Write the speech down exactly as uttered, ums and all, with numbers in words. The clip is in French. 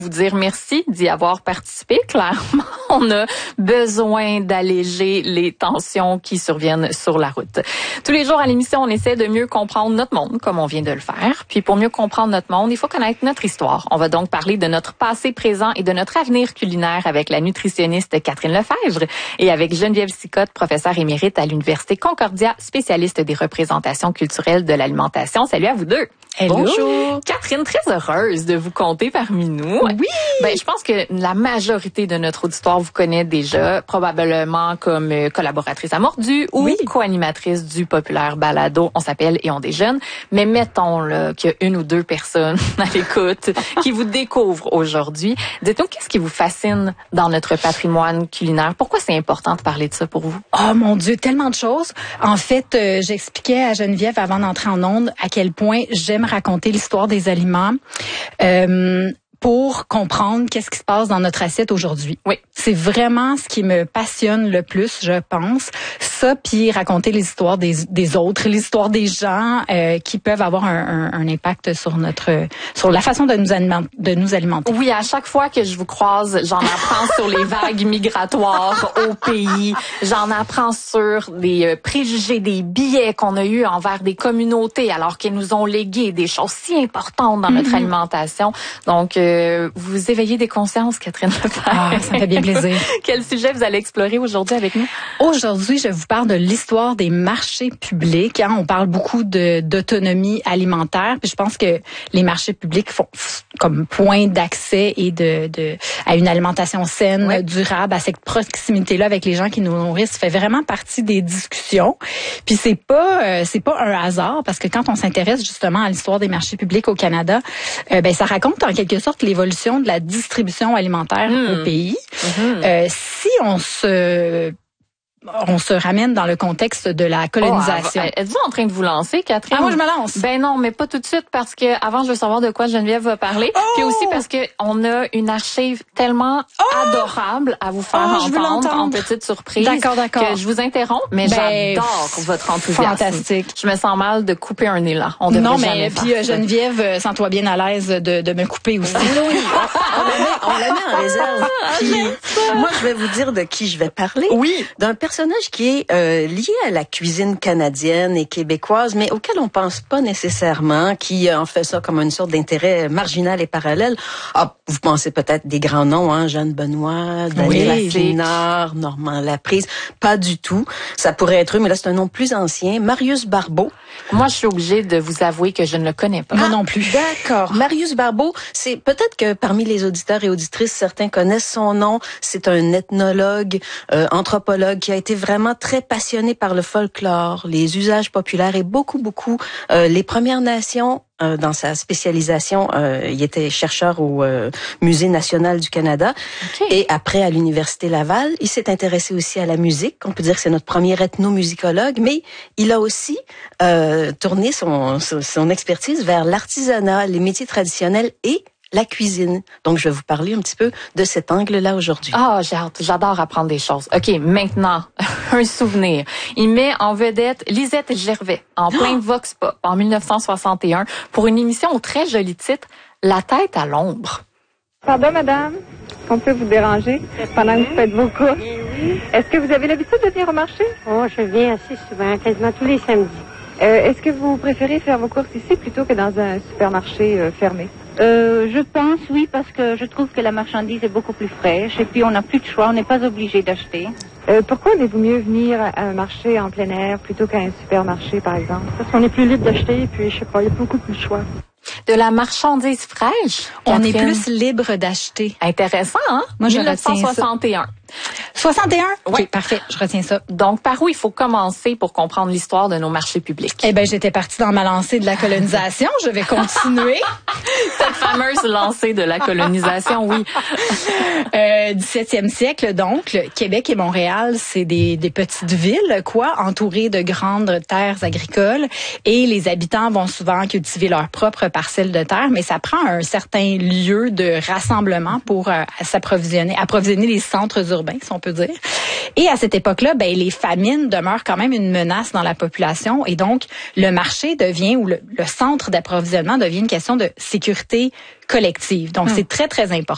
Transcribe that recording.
Vous dire merci d'y avoir participé. Clairement, on a besoin d'alléger les tensions qui surviennent sur la route. Tous les jours à l'émission, on essaie de mieux comprendre notre monde, comme on vient de le faire. Puis pour mieux comprendre notre monde, il faut connaître notre histoire. On va donc parler de notre passé, présent et de notre avenir culinaire avec la nutritionniste Catherine Lefebvre et avec Geneviève Sicotte, professeure émérite à l'Université Concordia, spécialiste des représentations culturelles de l'alimentation. Salut à vous deux. Hello. Bonjour. Catherine, très heureuse de vous compter parmi nous. Oui. Ben, je pense que la majorité de notre auditoire vous connaît déjà, probablement comme collaboratrice à Mordu ou oui. co-animatrice du populaire balado On s'appelle et on déjeune. Mais mettons là qu'il y a une ou deux personnes à l'écoute qui vous découvrent aujourd'hui. Dites-nous, qu'est-ce qui vous fascine dans notre patrimoine culinaire? Pourquoi c'est important de parler de ça pour vous? Oh mon Dieu, tellement de choses. En fait, euh, j'expliquais à Geneviève avant d'entrer en onde à quel point j'aime raconter l'histoire des aliments. Euh, pour comprendre qu'est-ce qui se passe dans notre assiette aujourd'hui. Oui. C'est vraiment ce qui me passionne le plus, je pense. Ça, puis raconter les histoires des, des autres, l'histoire des gens euh, qui peuvent avoir un, un, un impact sur notre, sur la façon de nous, aliment, de nous alimenter. Oui, à chaque fois que je vous croise, j'en apprends sur les vagues migratoires au pays. J'en apprends sur des euh, préjugés, des biais qu'on a eus envers des communautés alors qu'elles nous ont légué des choses si importantes dans mm-hmm. notre alimentation. Donc, euh, vous éveillez des consciences, Catherine Lefebvre. Ah, ça me fait bien plaisir. Quel sujet vous allez explorer aujourd'hui avec nous? Aujourd'hui, je vous parle de l'histoire des marchés publics. Hein. On parle beaucoup de d'autonomie alimentaire. Puis je pense que les marchés publics font comme point d'accès et de, de à une alimentation saine, ouais. durable, à cette proximité-là avec les gens qui nous nourrissent, fait vraiment partie des discussions. Puis c'est pas euh, c'est pas un hasard parce que quand on s'intéresse justement à l'histoire des marchés publics au Canada, euh, ben ça raconte en quelque sorte l'évolution de la distribution alimentaire mmh. au pays. Mmh. Euh, si on se on se ramène dans le contexte de la colonisation. Oh, êtes-vous en train de vous lancer, Catherine? Ah, moi, je me lance. Ben non, mais pas tout de suite parce que avant, je veux savoir de quoi Geneviève va parler. Oh! Puis aussi parce que on a une archive tellement oh! adorable à vous faire oh, entendre en petite surprise. D'accord, d'accord. Que je vous interromps, mais ben, j'adore votre enthousiasme. Fantastique. Je me sens mal de couper un élan. On non, mais puis euh, Geneviève, sens-toi bien à l'aise de, de me couper aussi. Oui, oui. on, la met, on la met en réserve. Puis, moi, je vais vous dire de qui je vais parler. Oui. D'un personnage qui est euh, lié à la cuisine canadienne et québécoise, mais auquel on pense pas nécessairement, qui en fait ça comme une sorte d'intérêt marginal et parallèle. Ah, vous pensez peut-être des grands noms, hein, Jeanne Benoît, Daniel oui, Affinard, Normand Laprise. Pas du tout. Ça pourrait être eux, mais là c'est un nom plus ancien. Marius Barbeau. Moi, je suis obligée de vous avouer que je ne le connais pas. Moi non plus. D'accord. Marius Barbeau, c'est peut-être que parmi les auditeurs et auditrices, certains connaissent son nom. C'est un ethnologue, euh, anthropologue qui a été vraiment très passionné par le folklore, les usages populaires et beaucoup, beaucoup euh, les Premières Nations. Euh, dans sa spécialisation, euh, il était chercheur au euh, Musée national du Canada. Okay. Et après, à l'Université Laval, il s'est intéressé aussi à la musique. On peut dire que c'est notre premier ethnomusicologue, mais il a aussi euh, tourné son, son, son expertise vers l'artisanat, les métiers traditionnels et la cuisine. Donc, je vais vous parler un petit peu de cet angle-là aujourd'hui. Ah, oh, j'ai hâte. J'adore apprendre des choses. OK, maintenant, un souvenir. Il met en vedette Lisette Gervais en plein oh! Vox Pop en dix-neuf cent soixante et un pour une émission au très joli titre La tête à l'ombre. Pardon, madame, on peut vous déranger pendant que vous faites vos courses. Est-ce que vous avez l'habitude de venir au marché? Oh, je viens assez souvent, quasiment tous les samedis. Euh, est-ce que vous préférez faire vos courses ici plutôt que dans un supermarché euh, fermé? Euh, je pense, oui, parce que je trouve que la marchandise est beaucoup plus fraîche et puis on n'a plus de choix, on n'est pas obligé d'acheter. Euh, pourquoi aimez-vous mieux venir à un marché en plein air plutôt qu'à un supermarché, par exemple? Parce qu'on est plus libre d'acheter et puis, je sais pas, il y a beaucoup plus de choix. De la marchandise fraîche? On est plus libre d'acheter. Intéressant, hein? Moi, je dix-neuf cent soixante et un. soixante et un? Oui, okay, parfait, je retiens ça. Donc, par où il faut commencer pour comprendre l'histoire de nos marchés publics? Eh ben, j'étais partie dans ma lancée de la colonisation. Je vais continuer. Cette fameuse lancée de la colonisation, oui. euh, dix-septième siècle, donc, le Québec et Montréal, c'est des, des petites villes, quoi, entourées de grandes terres agricoles. Et les habitants vont souvent cultiver leur propre parcelle de terre, mais ça prend un certain lieu de rassemblement pour euh, s'approvisionner, approvisionner les centres urbains, si on peut dire. Et à cette époque-là, ben les famines demeurent quand même une menace dans la population, et donc le marché devient, ou le, le centre d'approvisionnement devient une question de sécurité collective. Donc, hum. c'est très, très important.